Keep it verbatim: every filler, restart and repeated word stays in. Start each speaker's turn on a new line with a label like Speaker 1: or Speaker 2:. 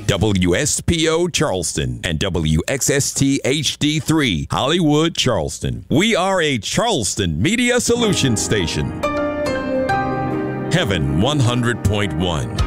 Speaker 1: W S P O Charleston and W X S T H D three Hollywood, Charleston. We are a Charleston Media Solutions station. Heaven one hundred point one.